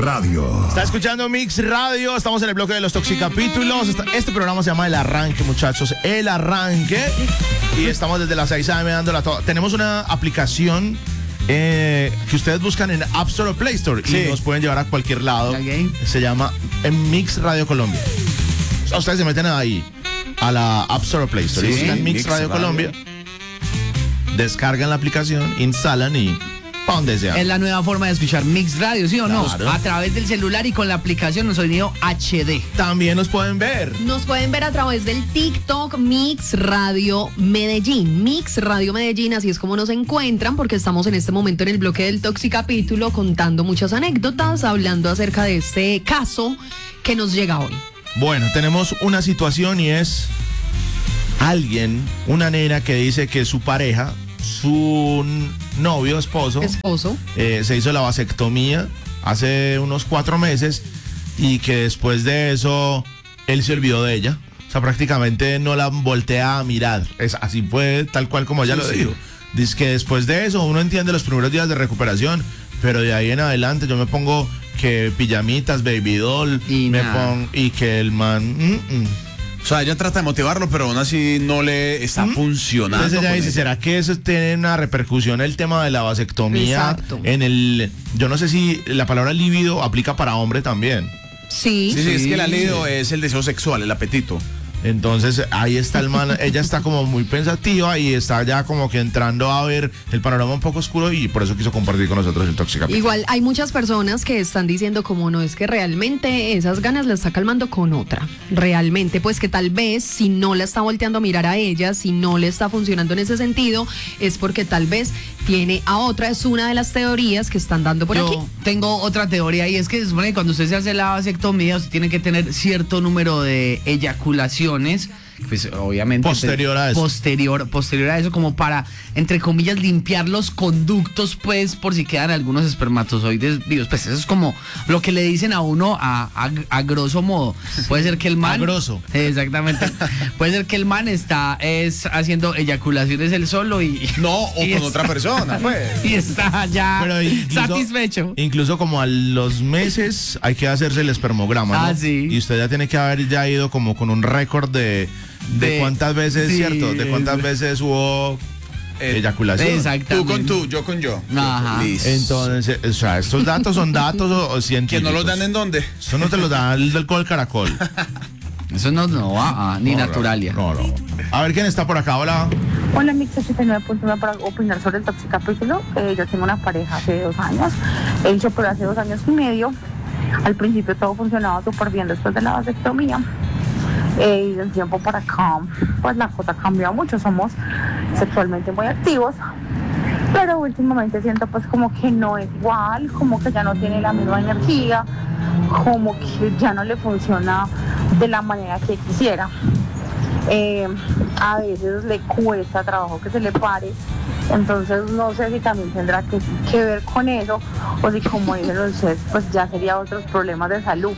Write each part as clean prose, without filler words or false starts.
Radio. Está escuchando Mix Radio, estamos en el bloque de los Toxicapítulos. Este programa se llama El Arranque, muchachos, El Arranque. Y estamos desde las 6 a.m. dándola toda. Tenemos una aplicación que ustedes buscan en App Store o Play Store y nos pueden llevar a cualquier lado. Se llama Mix Radio Colombia. Ustedes se meten ahí a la App Store o Play Store y buscan Mix Radio Colombia, descargan la aplicación, instalan y ¿para dónde sea? Es la nueva forma de escuchar Mix Radio, ¿sí o no? Claro. A través del celular y con la aplicación en sonido HD. También nos pueden ver. Nos pueden ver a través del TikTok Mix Radio Medellín. Mix Radio Medellín, así es como nos encuentran, porque estamos en este momento en el bloque del Toxicapítulo contando muchas anécdotas, hablando acerca de este caso que nos llega hoy. Bueno, tenemos una situación y es alguien, una nena que dice que su pareja, su novio, esposo, se hizo la vasectomía hace unos 4 meses y que después de eso él se olvidó de ella. O sea, prácticamente no la voltea a mirar. Así fue tal cual como ella lo dijo. Dice que después de eso uno entiende los primeros días de recuperación, pero de ahí en adelante yo me pongo que pijamitas, baby doll, y que el man... O sea, ella trata de motivarlo, pero aún así no le está funcionando. Entonces ella dice, ¿será que eso tiene una repercusión el tema de la vasectomía? Exacto. En el... Yo no sé si la palabra líbido aplica para hombre también. Sí, es que el líbido es el deseo sexual, el apetito. Entonces ahí está el man, ella está como muy pensativa y está ya como que entrando a ver el panorama un poco oscuro y por eso quiso compartir con nosotros el Toxicapítulo. Igual hay muchas personas que están diciendo como no, es que realmente esas ganas las está calmando con otra. Realmente, pues que tal vez si no la está volteando a mirar a ella, si no le está funcionando en ese sentido, es porque tal vez tiene a otra. Es una de las teorías que están dando por aquí. Yo tengo otra teoría y es que se supone que cuando usted se hace la vasectomía, usted tiene que tener cierto número de eyaculaciones, pues obviamente posterior a eso. Posterior a eso, como para, entre comillas, limpiar los conductos, pues, por si quedan algunos espermatozoides vivos. Pues eso es como lo que le dicen a uno a grosso modo. Puede ser que el man... A grosso. Exactamente. Puede ser que el man está haciendo eyaculaciones él solo y... No, o con otra persona, pues. Y está ya satisfecho. Incluso como a los meses hay que hacerse el espermograma, ¿no? Sí. Y usted ya tiene que haber ya ido como con un récord de cuántas veces, ¿cierto? De cuántas veces hubo eyaculación. Exactamente. Tú con tú, yo con yo. Ajá. Entonces, o sea, estos datos son datos o científicos. ¿Que no los dan en dónde? Eso no te lo da el del Caracol. Eso no va ni Naturalia. No. A ver quién está por acá, hola. Hola, Mix 89.1 para opinar sobre el Toxicapítulo. Yo tengo una pareja hace 2 años. Él se operó hace 2 años y medio. Al principio todo funcionaba súper bien después de la vasectomía. Y de un tiempo para acá, pues la cosa cambió mucho. Somos sexualmente muy activos. Pero últimamente siento pues como que no es igual, como que ya no tiene la misma energía, como que ya no le funciona de la manera que quisiera. A veces le cuesta trabajo que se le pare, entonces no sé si también tendrá que ver con eso o si, como dicen ustedes, pues ya sería otros problemas de salud.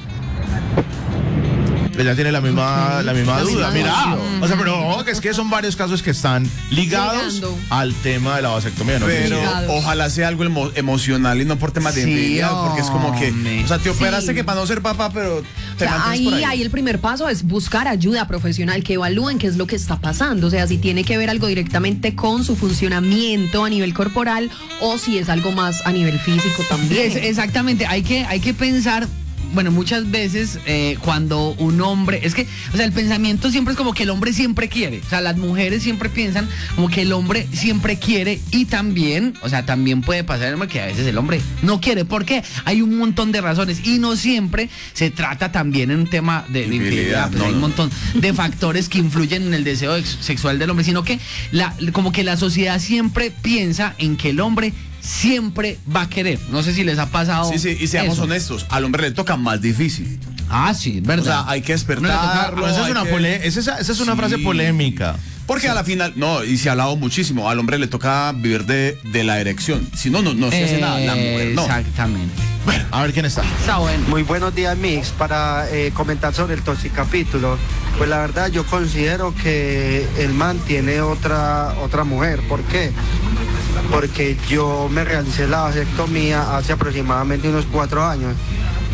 Ella tiene la misma duda, mira. O sea, pero ojo, que es que son varios casos que están ligados al tema de la vasectomía, ¿no? Pero ojalá sea algo emocional y no por temas de infidelidad, porque es como que, o sea, te operaste que para no ser papá, pero te mantienes por ahí el primer paso es buscar ayuda profesional, que evalúen qué es lo que está pasando, o sea, si tiene que ver algo directamente con su funcionamiento a nivel corporal o si es algo más a nivel físico también. Exactamente, hay que pensar. Bueno, muchas veces cuando un hombre, es que, o sea, el pensamiento siempre es como que el hombre siempre quiere, o sea, las mujeres siempre piensan como que el hombre siempre quiere y también, o sea, también puede pasar que a veces el hombre no quiere, porque hay un montón de razones y no siempre se trata también en un tema de infidelidad, pues hay un montón de factores que influyen en el deseo sexual del hombre, sino que como que la sociedad siempre piensa en que el hombre siempre va a querer. No sé si les ha pasado. Sí, y seamos honestos, al hombre le toca más difícil. Sí, verdad. O sea, hay que despertarlo. Esa es una frase polémica. Porque a la final, y se ha hablado muchísimo, al hombre le toca vivir de la erección. Si no se hace nada, la mujer no. Exactamente. Bueno, a ver quién está. Está bueno. Muy buenos días, Mix, para comentar sobre el Toxicapítulo. Pues la verdad yo considero que el man tiene otra mujer. ¿Por qué? Porque yo me realicé la vasectomía hace aproximadamente unos 4 años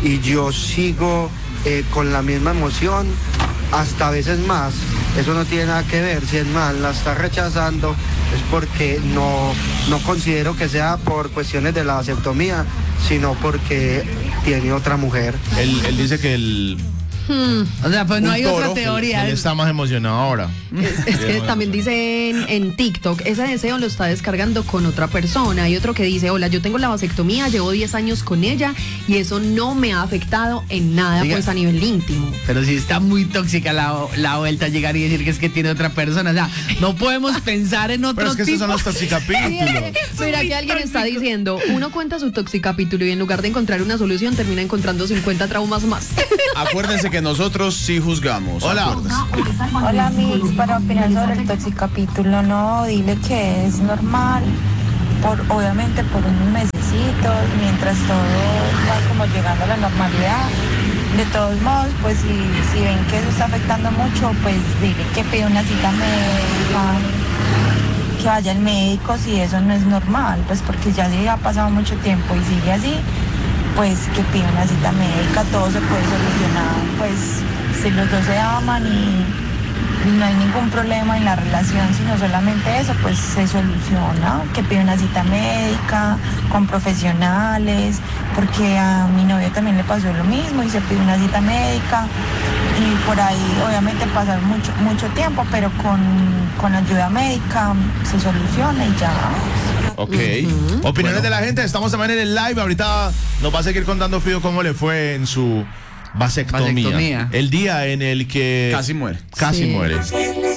y yo sigo con la misma emoción, hasta a veces más. Eso no tiene nada que ver. Si el man la está rechazando es porque no considero que sea por cuestiones de la vasectomía, sino porque tiene otra mujer. Él dice que O sea, pues no hay otra teoría. Él está más emocionado ahora. Es que también dice en TikTok, ese deseo lo está descargando con otra persona. Hay otro que dice, hola, yo tengo la vasectomía, llevo 10 años con ella y eso no me ha afectado en nada, pues a nivel íntimo. Pero sí está muy tóxica la vuelta a llegar y decir que es que tiene otra persona. O sea, no podemos pensar en otro Pero es que tipo. esos son los toxicapítulos. Mira que alguien está diciendo, uno cuenta su toxicapítulo y en lugar de encontrar una solución termina encontrando 50 traumas más. Acuérdense que nosotros sí juzgamos. Hola. Hola, Mix, para opinar sobre el toxicapítulo, no, dile que es normal, obviamente por unos mesecitos, mientras todo va como llegando a la normalidad. De todos modos, pues si ven que eso está afectando mucho, pues dile que pide una cita médica, que vaya al médico si eso no es normal, pues porque ya ha pasado mucho tiempo y sigue así, pues que pida una cita médica, todo se puede solucionar, pues si los dos se aman y no hay ningún problema en la relación, sino solamente eso, pues se soluciona, que pida una cita médica con profesionales, porque a mi novio también le pasó lo mismo y se pide una cita médica y por ahí obviamente pasar mucho tiempo, pero con ayuda médica se soluciona y ya. Ok. Opiniones de la gente, estamos también en el live. Ahorita nos va a seguir contando Fido cómo le fue en su vasectomía. El día en el que casi muere. Casi muere.